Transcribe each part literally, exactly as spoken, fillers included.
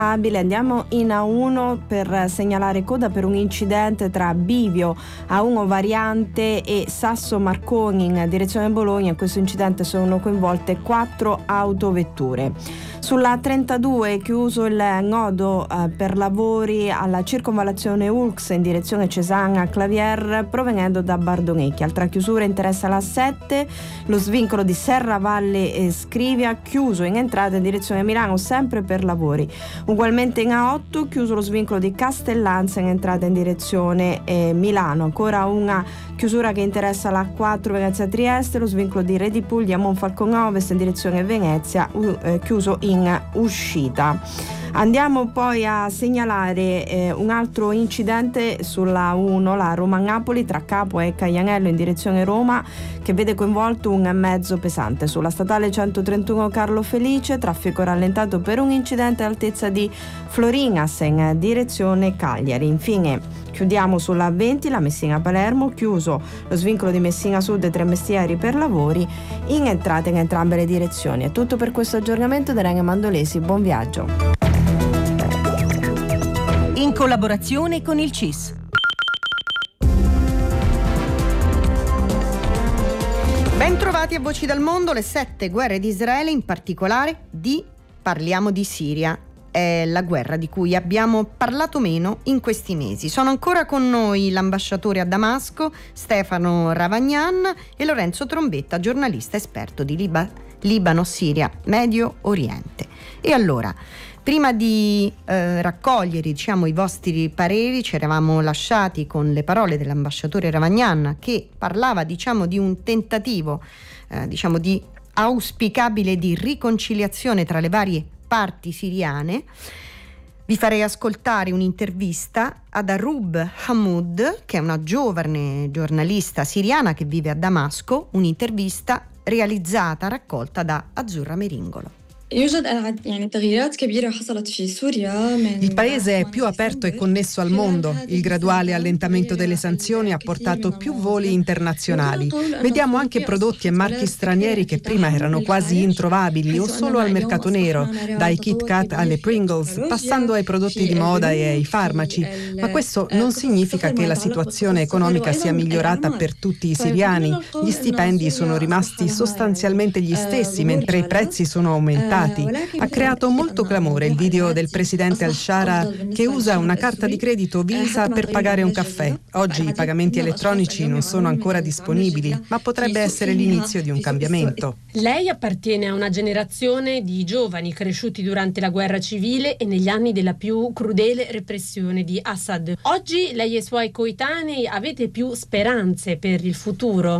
Andiamo in A uno per segnalare coda per un incidente tra Bivio A uno variante e Sasso Marconi in direzione Bologna. In questo incidente sono coinvolte quattro autovetture. Sulla trentadue è chiuso il nodo eh, per lavori alla circonvallazione U X in direzione Cesana Clavier provenendo da Bardonecchia. Altra chiusura interessa la sette, lo svincolo di Serravalle e Scrivia, chiuso in entrata in direzione Milano sempre per lavori. Ugualmente in A otto chiuso lo svincolo di Castellanza in entrata in direzione eh, Milano. Ancora una chiusura che interessa la quattro Venezia Trieste, lo svincolo di Redipuglia Monfalcone Ovest in direzione Venezia, uh, eh, chiuso in uscita. Andiamo poi a segnalare eh, un altro incidente sulla uno, la Roma-Napoli tra Capua e Caianello in direzione Roma, che vede coinvolto un mezzo pesante. Sulla statale centotrentuno Carlo Felice, traffico rallentato per un incidente all'altezza di Florinas in direzione Cagliari. Infine chiudiamo sulla venti, la Messina-Palermo, chiuso lo svincolo di Messina Sud e Tre Mestieri per lavori in entrata in entrambe le direzioni. È tutto per questo aggiornamento da Rene Mandolesi, buon viaggio. In collaborazione con il C I S. Bentrovati a Voci dal Mondo, le sette guerre di Israele, in particolare di parliamo di Siria. È la guerra di cui abbiamo parlato meno in questi mesi. Sono ancora con noi l'ambasciatore a Damasco, Stefano Ravagnan, e Lorenzo Trombetta, giornalista esperto di Liba, Libano, Siria, Medio Oriente. E allora, prima di eh, raccogliere diciamo, i vostri pareri, ci eravamo lasciati con le parole dell'ambasciatore Ravagnan, che parlava diciamo, di un tentativo eh, diciamo, di auspicabile di riconciliazione tra le varie parti siriane. Vi farei ascoltare un'intervista ad Arub Hamoud, che è una giovane giornalista siriana che vive a Damasco, un'intervista realizzata, raccolta da Azzurra Meringolo. Il paese è più aperto e connesso al mondo. Il graduale allentamento delle sanzioni ha portato più voli internazionali. Vediamo anche prodotti e marchi stranieri che prima erano quasi introvabili o solo al mercato nero, dai Kit Kat alle Pringles, passando ai prodotti di moda e ai farmaci. Ma questo non significa che la situazione economica sia migliorata per tutti i siriani. Gli stipendi sono rimasti sostanzialmente gli stessi, mentre i prezzi sono aumentati. Ha creato molto clamore il video del presidente al-Shara che usa una carta di credito Visa per pagare un caffè. Oggi i pagamenti elettronici non sono ancora disponibili, ma potrebbe essere l'inizio di un cambiamento. Lei appartiene a una generazione di giovani cresciuti durante la guerra civile e negli anni della più crudele repressione di Assad. Oggi lei e i suoi coetanei avete più speranze per il futuro?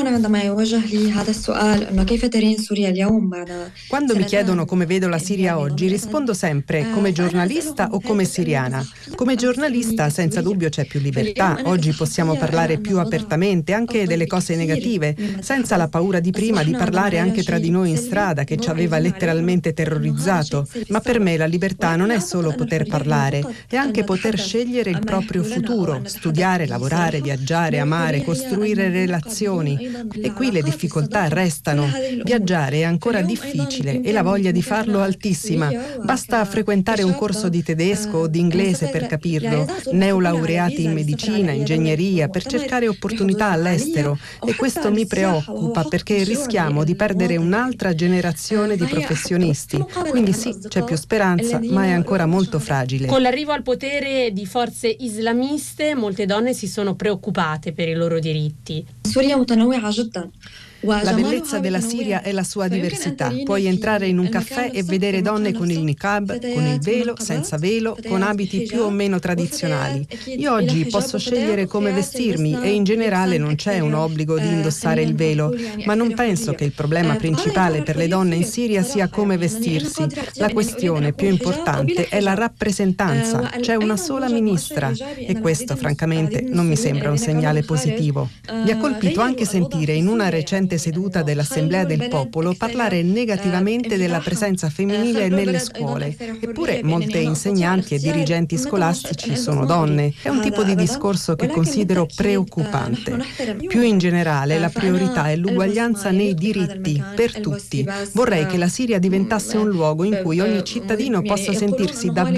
Quando mi chiedono come vedo la Siria oggi, rispondo sempre come giornalista o come siriana. Come giornalista senza dubbio c'è più libertà, oggi possiamo parlare più apertamente anche delle cose negative, senza la paura di prima di parlare anche tra di noi in strada che ci aveva letteralmente terrorizzato. Ma per me la libertà non è solo poter parlare, è anche poter scegliere il proprio futuro, studiare, lavorare, viaggiare, amare, costruire relazioni. E qui le difficoltà restano. Viaggiare è ancora difficile e la voglia di farlo altissima. Basta frequentare un corso di tedesco o di inglese per capirlo, neolaureati in medicina, ingegneria, per cercare opportunità all'estero. E questo mi preoccupa perché rischiamo di perdere un'altra generazione di professionisti. Quindi sì, c'è più speranza, ma è ancora molto fragile. Con l'arrivo al potere di forze islamiste, molte donne si sono preoccupate per i loro diritti. La bellezza della Siria è la sua diversità. Puoi entrare in un caffè e vedere donne con il niqab, con il velo, senza velo, con abiti più o meno tradizionali. Io oggi posso scegliere come vestirmi e in generale non c'è un obbligo di indossare il velo, ma non penso che il problema principale per le donne in Siria sia come vestirsi. La questione più importante è la rappresentanza. C'è una sola ministra e questo francamente non mi sembra un segnale positivo. Mi ha colpito anche sentire in una recente seduta dell'Assemblea del Popolo parlare negativamente della presenza femminile nelle scuole. Eppure molte insegnanti e dirigenti scolastici sono donne. È un tipo di discorso che considero preoccupante. Più in generale, la priorità è l'uguaglianza nei diritti per tutti. Vorrei che la Siria diventasse un luogo in cui ogni cittadino possa sentirsi davvero